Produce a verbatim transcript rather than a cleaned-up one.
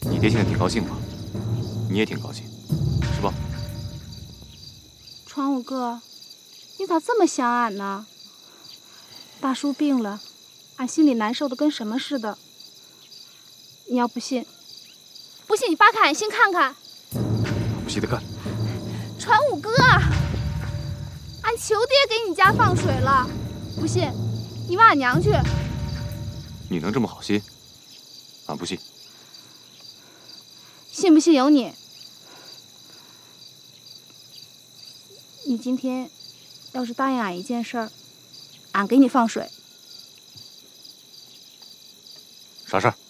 你爹现在挺高兴吧？你也挺高兴，是吧？ 传武哥，你咋这么想俺呢？大叔病了，俺心里难受的跟什么似的。你要不信，不信你扒开俺心看看。 不信的看。 传武哥，俺求爹给你家放水了，不信你问俺娘去。 你能这么好心？俺不信。 信不信由你。你今天要是答应俺一件事儿，俺给你放水。 啥事儿？